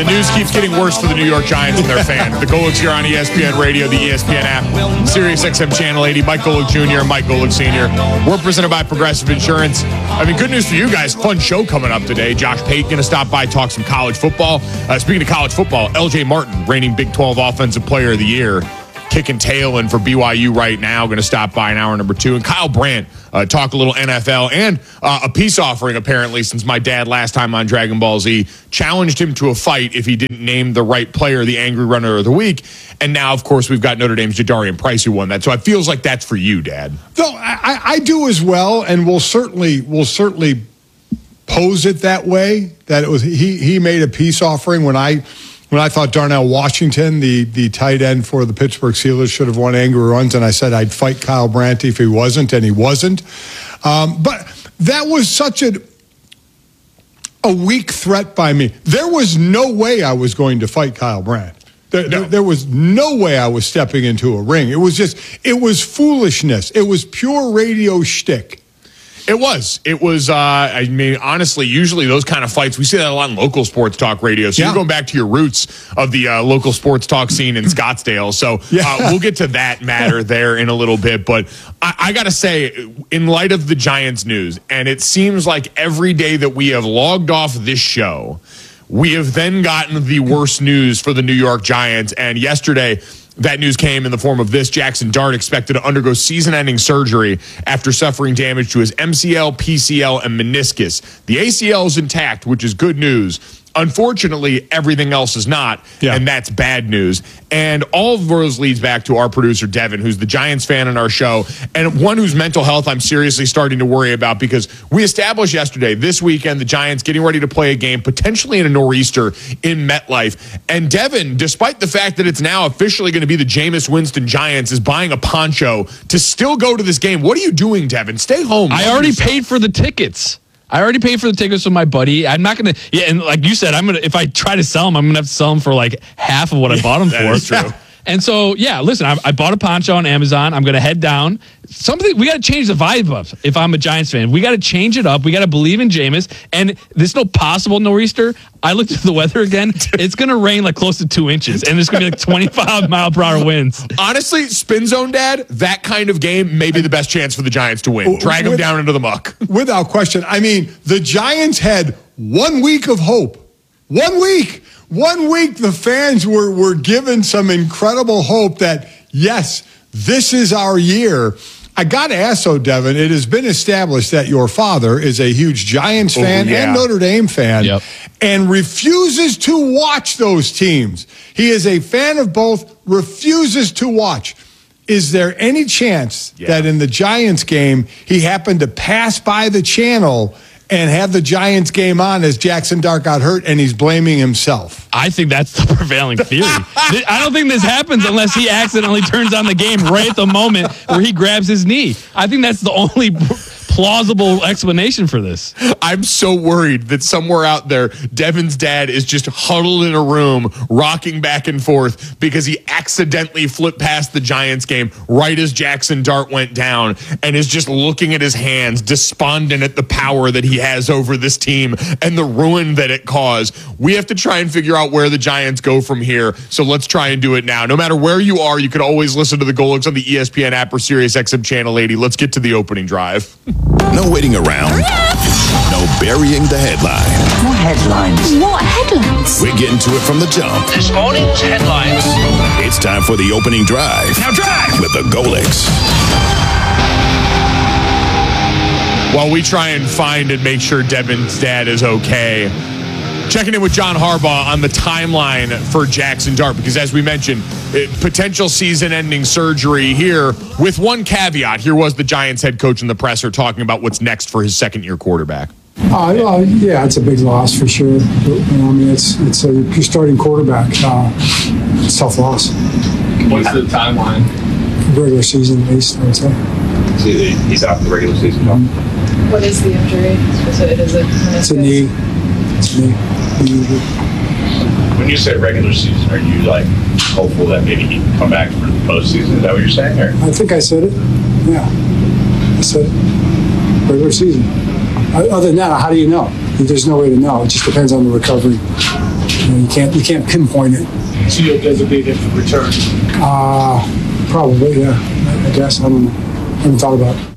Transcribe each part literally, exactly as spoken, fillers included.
the news keeps getting worse for the New York Giants and their fans. The Golics here on E S P N Radio, the E S P N app, Sirius X M Channel eighty, Mike Golic Junior and Mike Golic Senior We're presented by Progressive Insurance. I mean, good news for you guys. Fun show coming up today. Josh Pate going to stop by, talk some college football. Uh, speaking of college football, L J Martin, reigning Big twelve Offensive Player of the Year, kicking tail in for B Y U right now, going to stop by in hour number two. And Kyle Brandt, uh, talk a little N F L and uh, a peace offering, apparently, since my dad last time on Dragon Ball Z challenged him to a fight if he didn't name the right player the Angry Runner of the Week. And now, of course, we've got Notre Dame's Jadarian Price who won that. So it feels like that's for you, Dad. No, I, I do as well, and we'll certainly we'll certainly pose it that way. That it was he he made a peace offering when I. When I thought Darnell Washington, the, the tight end for the Pittsburgh Steelers, should have won angry runs, and I said I'd fight Kyle Brandt if he wasn't, and he wasn't. Um, but that was such a, a weak threat by me. There was no way I was going to fight Kyle Brandt. There, no. there, there was no way I was stepping into a ring. It was just, it was foolishness. It was pure radio shtick. It was. It was, uh, I mean, honestly, usually those kind of fights, we see that a lot in local sports talk radio. So yeah. You're going back to your roots of the uh, local sports talk scene in Scottsdale. So yeah. uh, we'll get to that matter there in a little bit. But I, I got to say, in light of the Giants news, and it seems like every day that we have logged off this show, we have then gotten the worst news for the New York Giants. And yesterday, that news came in the form of this. Jackson Dart expected to undergo season-ending surgery after suffering damage to his M C L, P C L, and meniscus. The A C L is intact, which is good news. Unfortunately, everything else is not, yeah. and that's bad news. And all of those leads back to our producer, Devin, who's the Giants fan on our show, and one whose mental health I'm seriously starting to worry about, because we established yesterday, this weekend, the Giants getting ready to play a game, potentially in a nor'easter in MetLife. And Devin, despite the fact that it's now officially going to be the Jameis Winston Giants, is buying a poncho to still go to this game. What are you doing, Devin? Stay home. I already yourself. paid for the tickets. I already paid for the tickets with my buddy. I'm not going to, yeah, and like you said, I'm going to, if I try to sell them, I'm going to have to sell them for like half of what I bought them for. That is true. And so, yeah, listen, I, I bought a poncho on Amazon. I'm going to head down. Something we got to change the vibe up. If I'm a Giants fan, we got to change it up. We got to believe in Jameis. And there's no possible nor'easter. I looked at the weather again. It's going to rain like close to two inches, and there's going to be like twenty-five mile per hour winds. Honestly, Spin Zone, Dad, that kind of game may be the best chance for the Giants to win. Drag them down into the muck. Without question. I mean, the Giants had one week of hope. One week. One week, the fans were, were given some incredible hope that, yes, this is our year. I got to ask, though, Devin, it has been established that your father is a huge Giants fan oh, yeah. and Notre Dame fan yep. and refuses to watch those teams. He is a fan of both, refuses to watch. Is there any chance yeah. that in the Giants game, he happened to pass by the channel and have the Giants game on as Jackson Dart got hurt, and he's blaming himself? I think that's the prevailing theory. I don't think this happens unless he accidentally turns on the game right at the moment where he grabs his knee. I think that's the only plausible explanation for this. I'm so worried that somewhere out there, Devin's dad is just huddled in a room, rocking back and forth because he accidentally flipped past the Giants game right as Jackson Dart went down and is just looking at his hands, despondent at the power that he has over this team and the ruin that it caused. We have to try and figure out where the Giants go from here, so let's try and do it now. No matter where you are, you can always listen to the Golics on the E S P N app or Sirius X M Channel eighty. Let's get to the opening drive. No waiting around. No burying the headline. What headlines? What headlines? We're getting to it from the jump. This morning's headlines. It's time for the opening drive. Now drive! With the Golics. While we try and find and make sure Devin's dad is okay, checking in with John Harbaugh on the timeline for Jackson Dart, because as we mentioned, it, potential season-ending surgery here with one caveat. Here was the Giants head coach in the presser talking about what's next for his second-year quarterback. Uh, uh, yeah, it's a big loss for sure. But, you know, I mean, it's it's a your starting quarterback. Uh, it's a tough loss. What's the timeline? Regular season, at least, I would say. So he's out for the regular season. Mm-hmm. What is the injury? Is it, is it it's a knee. It's a knee. When you say regular season, are you like hopeful that maybe he can come back for the postseason? Is that what you're saying? Or? I think I said it. Yeah, I said it. Regular season. Other than that, how do you know? There's no way to know. It just depends on the recovery. You know, you can't you can't pinpoint it. So you'll designate him for return. Uh, probably, yeah. I I guess I don't know. I haven't thought about it.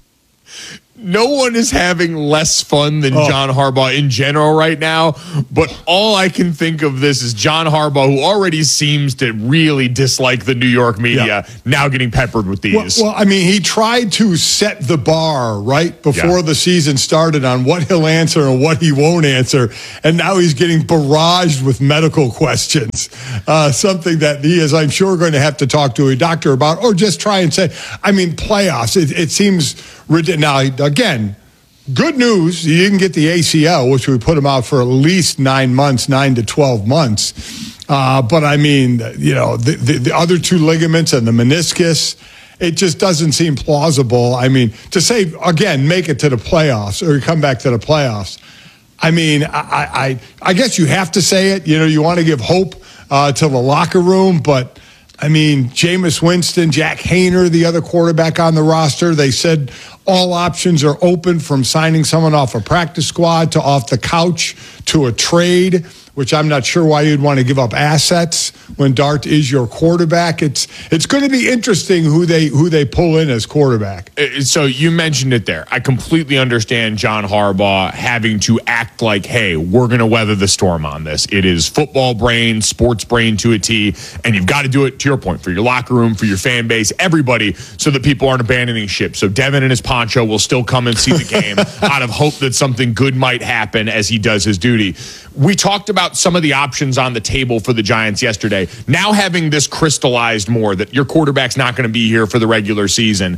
No one is having less fun than Oh. John Harbaugh in general right now, but all I can think of this is John Harbaugh, who already seems to really dislike the New York media, Yeah. now getting peppered with Well, these. well, I mean, he tried to set the bar right before Yeah. the season started on what he'll answer and what he won't answer, and now he's getting barraged with medical questions. Uh, something that he is, I'm sure, going to have to talk to a doctor about, or just try and say, I mean, playoffs. It, it seems ridiculous. Now, again, good news, he didn't get the A C L, which would put him out for at least nine months, nine to twelve months. Uh, but I mean, you know, the, the, the other two ligaments and the meniscus, it just doesn't seem plausible. I mean, to say, again, make it to the playoffs or come back to the playoffs. I mean, I, I, I guess you have to say it. You know, you want to give hope uh, to the locker room, but I mean, Jameis Winston, Jack Hayner, the other quarterback on the roster, they said all options are open from signing someone off a practice squad to off the couch to a trade, which I'm not sure why you'd want to give up assets when Dart is your quarterback. It's it's going to be interesting who they who they pull in as quarterback. Uh, So you mentioned it there. I completely understand John Harbaugh having to act like, hey, we're going to weather the storm on this. It is football brain, sports brain to a T, and you've got to do it, to your point, for your locker room, for your fan base, everybody, so that people aren't abandoning ship. So Devin and his poncho will still come and see the game out of hope that something good might happen as he does his duty. We talked about some of the options on the table for the Giants yesterday. Now having this crystallized more, that your quarterback's not going to be here for the regular season,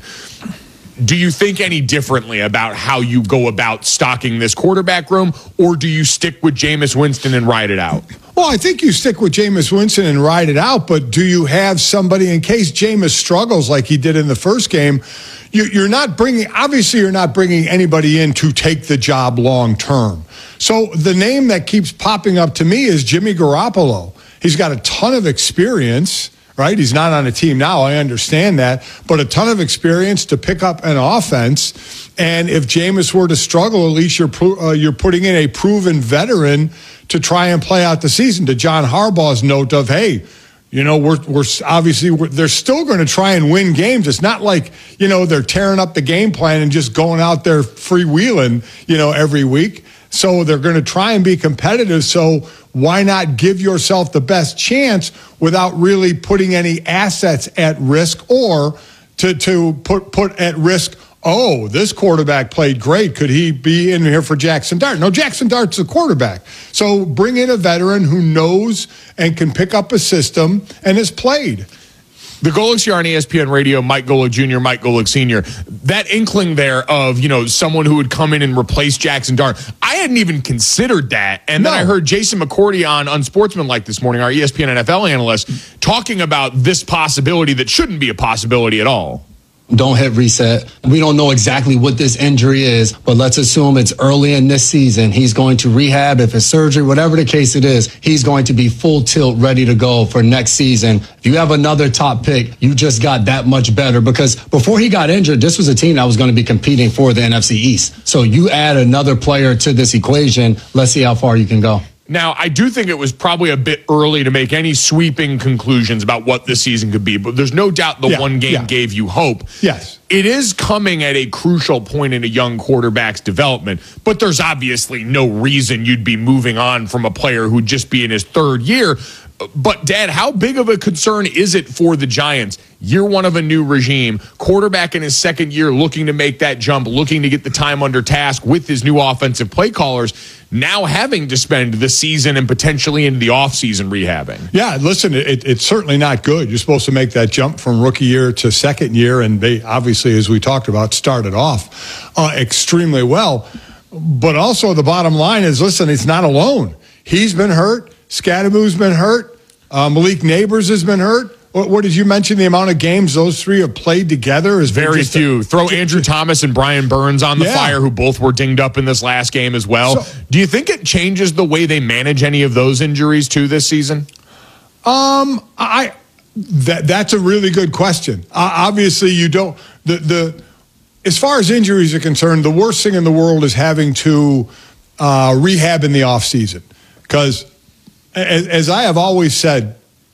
do you think any differently about how you go about stocking this quarterback room, or do you stick with Jameis Winston and ride it out? Well, I think you stick with Jameis Winston and ride it out, but do you have somebody in case Jameis struggles like he did in the first game? You, you're not bringing, obviously, you're not bringing anybody in to take the job long term. So the name that keeps popping up to me is Jimmy Garoppolo. He's got a ton of experience, right? He's not on a team now. I understand that, but a ton of experience to pick up an offense. And if Jameis were to struggle, at least you're uh, you're putting in a proven veteran to try and play out the season. To John Harbaugh's note of, hey, you know, we're we're obviously we're, they're still going to try and win games. It's not like, you know, they're tearing up the game plan and just going out there freewheeling, you know, every week. So they're going to try and be competitive. So why not give yourself the best chance without really putting any assets at risk, or to to put put at risk, oh, this quarterback played great. Could he be in here for Jackson Dart? No, Jackson Dart's the quarterback. So bring in a veteran who knows and can pick up a system and has played. The Golics here on E S P N Radio, Mike Golick Junior, Mike Golick Senior, that inkling there of, you know, someone who would come in and replace Jackson Dart, I hadn't even considered that. And then No. I heard Jason McCourty on Unsportsmanlike this morning, our E S P N N F L analyst, talking about this possibility that shouldn't be a possibility at all. Don't hit reset. We don't know exactly what this injury is, but let's assume it's early in this season. He's going to rehab. If it's surgery, whatever the case it is, he's going to be full tilt, ready to go for next season. If you have another top pick, you just got that much better, because before he got injured, this was a team that was going to be competing for the N F C East. So you add another player to this equation. Let's see how far you can go. Now, I do think it was probably a bit early to make any sweeping conclusions about what this season could be, but there's no doubt the Yeah, one game yeah. gave you hope. Yes. It is coming at a crucial point in a young quarterback's development, but there's obviously no reason you'd be moving on from a player who'd just be in his third year. But, Dad, how big of a concern is it for the Giants? Year one of a new regime, quarterback in his second year looking to make that jump, looking to get the time under task with his new offensive play callers, now having to spend the season and potentially into the offseason rehabbing. Yeah, listen, it, it's certainly not good. You're supposed to make that jump from rookie year to second year, and they obviously, as we talked about, started off uh, extremely well. But also the bottom line is, listen, it's not alone. He's been hurt. Scadaboo's been hurt. Uh, Malik Neighbors has been hurt. What, what did you mention? The amount of games those three have played together is Very few. A, Throw Andrew Thomas and Brian Burns on the yeah. fire, who both were dinged up in this last game as well. So, do you think it changes the way they manage any of those injuries too this season? Um, I that that's a really good question. Uh, obviously, you don't the the as far as injuries are concerned, the worst thing in the world is having to uh, rehab in the off season, because as, as I have always said,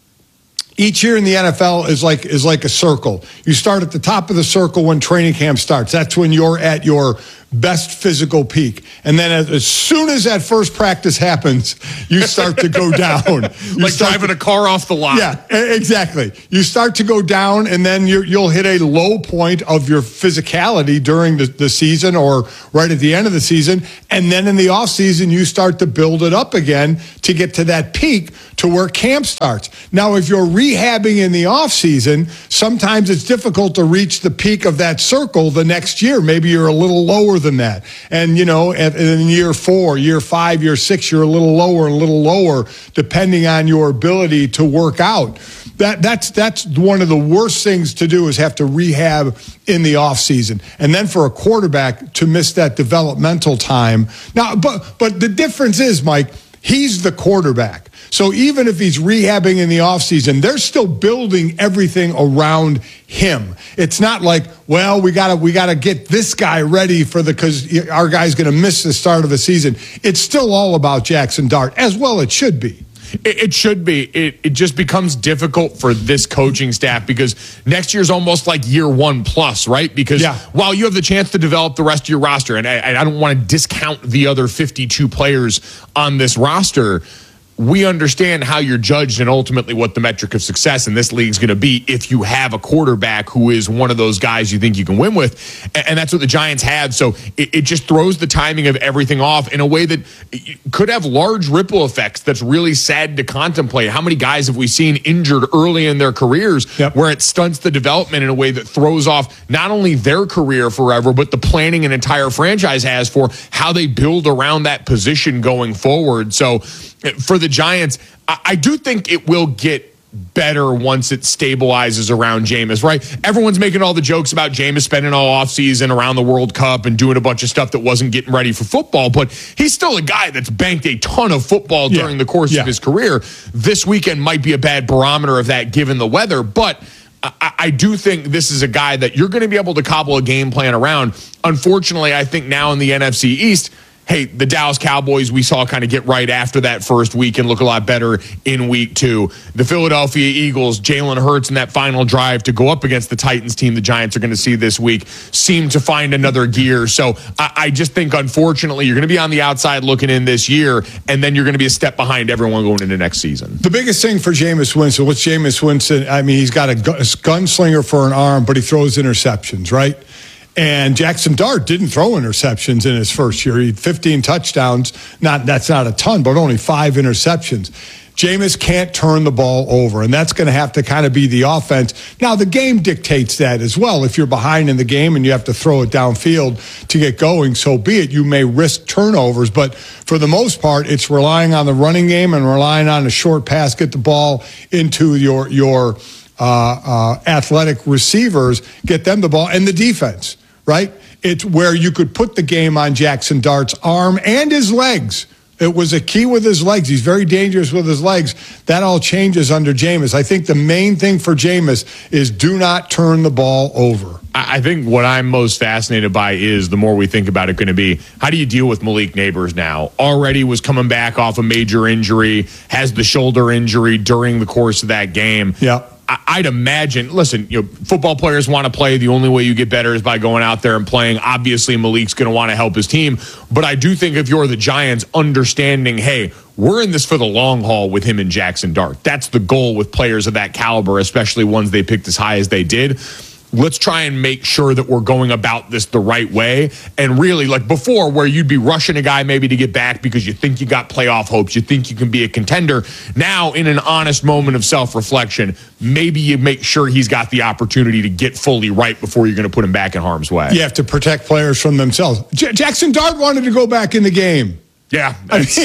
each year in the N F L is like is like a circle. You start at the top of the circle when training camp starts. That's when you're at your best physical peak. And then as, as soon as that first practice happens, you start to go down. You like driving to, a car off the lot. Yeah, exactly. You start to go down, and then you're, you'll hit a low point of your physicality during the, the season or right at the end of the season. And then in the off season, you start to build it up again to get to that peak to where camp starts. Now, if you're rehabbing in the off season, sometimes it's difficult to reach the peak of that circle the next year. Maybe you're a little lower than that. And, you know, in year four, year five, year six, you're a little lower, a little lower, depending on your ability to work out. That that's that's one of the worst things to do is have to rehab in the off season. And then for a quarterback to miss that developmental time. Now, but but the difference is, Mike, he's the quarterback. So even if he's rehabbing in the offseason, they're still building everything around him. It's not like, well, we gotta we gotta get this guy ready for the because our guy's going to miss the start of the season. It's still all about Jackson Dart, as well it should be. It, it should be. It, it just becomes difficult for this coaching staff because next year's almost like year one plus, right? Because yeah. while you have the chance to develop the rest of your roster, and I, I don't want to discount the other fifty-two players on this roster, we understand how you're judged and ultimately what the metric of success in this league is going to be if you have a quarterback who is one of those guys you think you can win with. And that's what the Giants had. So it, it just throws the timing of everything off in a way that could have large ripple effects. That's really sad to contemplate. How many guys have we seen injured early in their careers yep. where it stunts the development in a way that throws off not only their career forever, but the planning an entire franchise has for how they build around that position going forward. So for the Giants, I do think it will get better once it stabilizes around Jameis, right? Everyone's making all the jokes about Jameis spending all offseason around the World Cup and doing a bunch of stuff that wasn't getting ready for football, but he's still a guy that's banked a ton of football yeah. during the course yeah. of his career. This weekend might be a bad barometer of that given the weather, but I, I do think this is a guy that you're going to be able to cobble a game plan around. Unfortunately, I think now in the N F C East, hey, the Dallas Cowboys, we saw kind of get right after that first week and look a lot better in week two. The Philadelphia Eagles, Jalen Hurts in that final drive to go up against the Titans team the Giants are going to see this week, seem to find another gear. So I, I just think, unfortunately, you're going to be on the outside looking in this year, and then you're going to be a step behind everyone going into next season. The biggest thing for Jameis Winston, what's Jameis Winston? I mean, he's got a, gu- a gunslinger for an arm, but he throws interceptions, right? And Jackson Dart didn't throw interceptions in his first year. He had fifteen touchdowns. Not that's not a ton, but only five interceptions. Jameis can't turn the ball over, and that's going to have to kind of be the offense. Now, the game dictates that as well. If you're behind in the game and you have to throw it downfield to get going, so be it. You may risk turnovers, but for the most part, it's relying on the running game and relying on a short pass, get the ball into your your uh, uh, athletic receivers, get them the ball, and the defense. Right? It's where you could put the game on Jackson Dart's arm and his legs. It was a key with his legs. He's very dangerous with his legs. That all changes under Jameis. I think the main thing for Jameis is do not turn the ball over. I think what I'm most fascinated by is the more we think about it going to be, how do you deal with Malik Neighbors now? Already was coming back off a major injury, has the shoulder injury during the course of that game. Yeah. I'd imagine, listen, you know, football players want to play. The only way you get better is by going out there and playing. Obviously, Malik's going to want to help his team. But I do think if you're the Giants, understanding, hey, we're in this for the long haul with him and Jackson Dart. That's the goal with players of that caliber, especially ones they picked as high as they did. Let's try and make sure that we're going about this the right way. And really, like before, where you'd be rushing a guy maybe to get back because you think you got playoff hopes, you think you can be a contender. Now, in an honest moment of self-reflection, maybe you make sure he's got the opportunity to get fully right before you're going to put him back in harm's way. You have to protect players from themselves. J- Jackson Dart wanted to go back in the game. Yeah. I mean,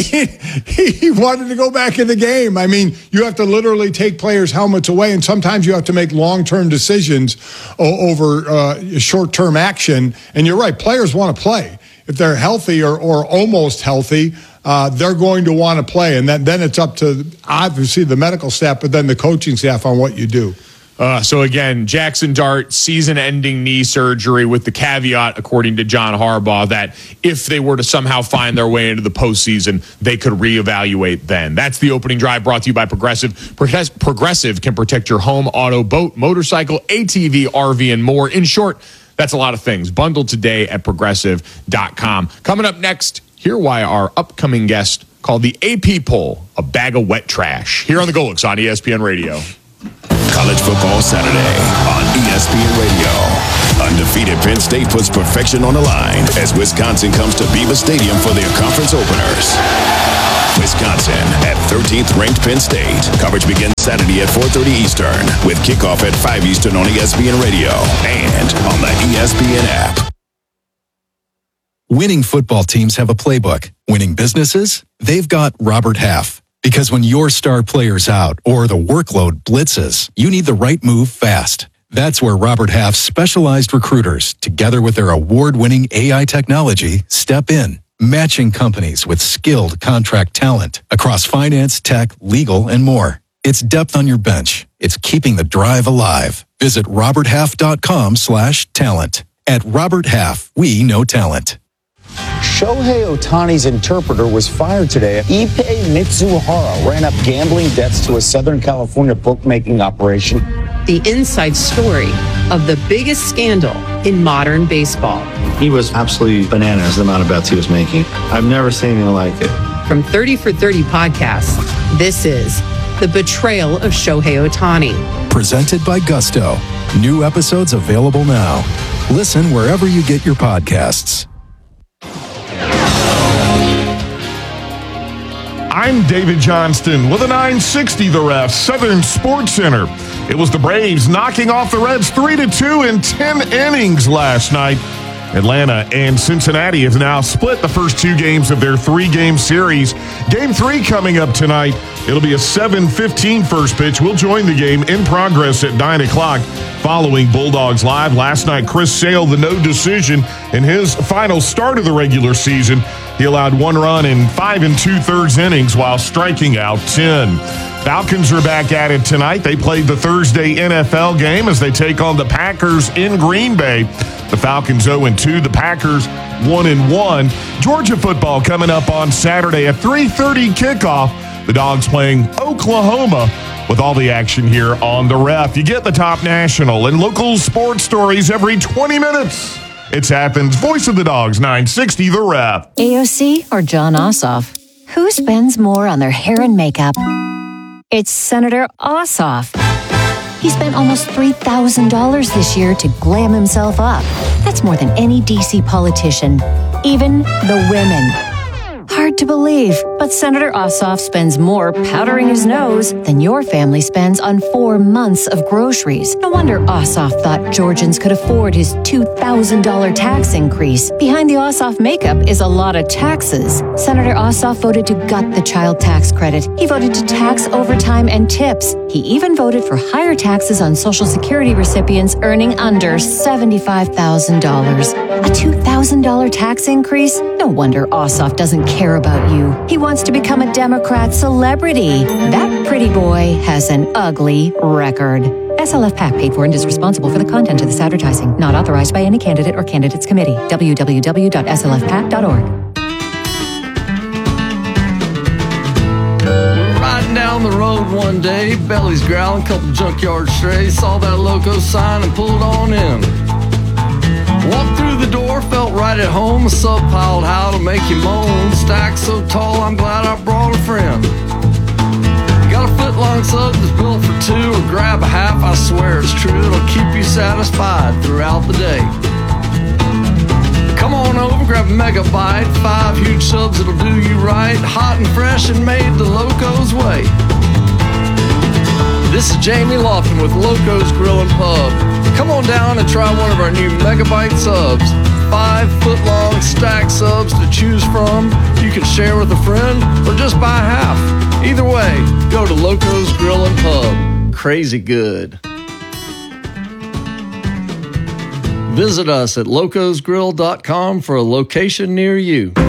he wanted to go back in the game. I mean, you have to literally take players' helmets away, and sometimes you have to make long-term decisions o- over uh, short-term action. And you're right, players want to play. If they're healthy or, or almost healthy, uh, they're going to want to play. And then, then it's up to, obviously, the medical staff, but then the coaching staff on what you do. Uh, so again, Jackson Dart, season-ending knee surgery with the caveat, according to John Harbaugh, that if they were to somehow find their way into the postseason, they could reevaluate then. That's the opening drive brought to you by Progressive. Progressive can protect your home, auto, boat, motorcycle, A T V, R V, and more. In short, that's a lot of things. Bundled today at progressive dot com. Coming up next, hear why our upcoming guest called the A P poll a bag of wet trash. Here on the Golix on E S P N Radio. College football Saturday on E S P N Radio. Undefeated Penn State puts perfection on the line as Wisconsin comes to Beaver Stadium for their conference openers. Wisconsin at thirteenth ranked Penn State. Coverage begins Saturday at four thirty Eastern with kickoff at five Eastern on E S P N Radio and on the E S P N app. Winning football teams have a playbook. Winning businesses? They've got Robert Half. Because when your star player's out or the workload blitzes, you need the right move fast. That's where Robert Half's specialized recruiters, together with their award-winning A I technology, step in, matching companies with skilled contract talent across finance, tech, legal, and more. It's depth on your bench. It's keeping the drive alive. Visit roberthalf.com slash talent. At Robert Half, we know talent. Shohei Ohtani's interpreter was fired today. Ippei Mitsuhara ran up gambling debts to a Southern California bookmaking operation. The inside story of the biggest scandal in modern baseball. He was absolutely bananas, the amount of bets he was making. I've never seen anything like it. From thirty for thirty podcasts, this is The Betrayal of Shohei Ohtani. Presented by Gusto. New episodes available now. Listen wherever you get your podcasts. I'm David Johnston with a nine sixty The Ref Southern Sports Center. It was the Braves knocking off the Reds three to two in ten innings last night. Atlanta and Cincinnati have now split the first two games of their three-game series. Game three coming up tonight. It'll be a seven fifteen first pitch. We'll join the game in progress at nine o'clock following Bulldogs Live. Last night, Chris Sale, the no decision in his final start of the regular season. He allowed one run in five and two-thirds innings while striking out ten. Falcons are back at it tonight. They played the Thursday N F L game as they take on the Packers in Green Bay. The Falcons oh and two, the Packers one and one. Georgia football coming up on Saturday at three thirty kickoff. The Dogs playing Oklahoma with all the action here on The Ref. You get the top national and local sports stories every twenty minutes. It's Athens' Voice of the Dogs, nine sixty The Ref. A O C or John Ossoff? Who spends more on their hair and makeup? It's Senator Ossoff. He spent almost three thousand dollars this year to glam himself up. That's more than any D C politician, even the women. Hard to believe, but Senator Ossoff spends more powdering his nose than your family spends on four months of groceries. No wonder Ossoff thought Georgians could afford his two thousand dollars tax increase. Behind the Ossoff makeup is a lot of taxes. Senator Ossoff voted to gut the child tax credit. He voted to tax overtime and tips. He even voted for higher taxes on Social Security recipients earning under seventy-five thousand dollars. A two thousand dollars tax increase? No wonder Ossoff doesn't care about you. He wants to become a Democrat celebrity. That pretty boy has an ugly record. S L F PAC paid for and is responsible for the content of this advertising. Not authorized by any candidate or candidates committee. w w w dot s l f pac dot org. Riding down the road one day, belly's growling, couple junkyard strays, saw that loco sign and pulled on in. Walked through the door, felt right at home, a sub piled how to make you moan. Stack so tall, I'm glad I brought a friend. Got a foot long sub that's built for two, or grab a half, I swear it's true, it'll keep you satisfied throughout the day. Come on over, grab a megabyte, five huge subs that'll do you right, hot and fresh and made the Loco's way. This is Jamie Lofton with Loco's Grill and Pub. Come on down and try one of our new megabyte subs. Five foot long stack subs to choose from. You can share with a friend or just buy half. Either way, go to Loco's Grill and Pub. Crazy good. Visit us at locos grill dot com for a location near you.